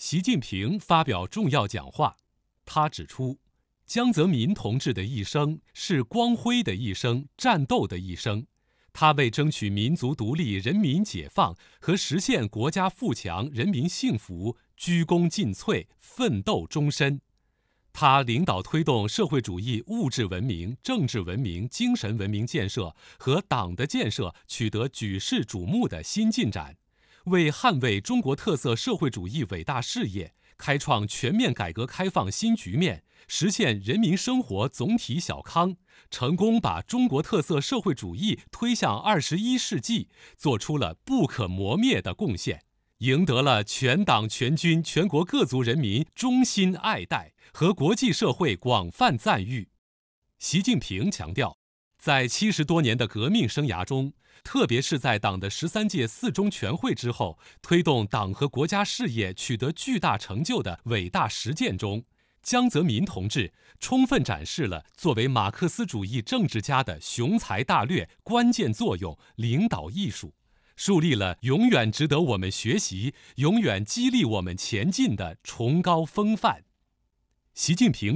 习近平发表重要讲话，他指出，江泽民同志的一生是光辉的一生，战斗的一生。他为争取民族独立、人民解放和实现国家富强、人民幸福，鞠躬尽瘁，奋斗终身。他领导推动社会主义物质文明、政治文明、精神文明建设和党的建设取得举世瞩目的新进展，为捍卫中国特色社会主义伟大事业，开创全面改革开放新局面，实现人民生活总体小康，成功把中国特色社会主义推向21世纪，做出了不可磨灭的贡献，赢得了全党全军全国各族人民衷心爱戴和国际社会广泛赞誉。习近平强调，在70多年的革命生涯中，特别是在党的13届4中全会之后，推动党和国家事业取得巨大成就的伟大实践中，江泽民同志充分展示了作为马克思主义政治家的雄才大略、关键作用、领导艺术，树立了永远值得我们学习、永远激励我们前进的崇高风范。习近平